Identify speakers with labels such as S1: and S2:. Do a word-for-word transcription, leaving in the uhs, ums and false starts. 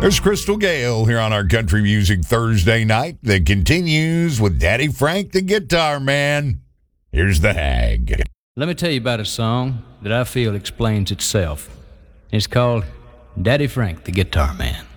S1: There's Crystal Gale here on our Country Music Thursday night that continues with Daddy Frank the Guitar Man. Here's the Hag.
S2: Let me tell you about a song that I feel explains itself. It's called Daddy Frank the Guitar Man.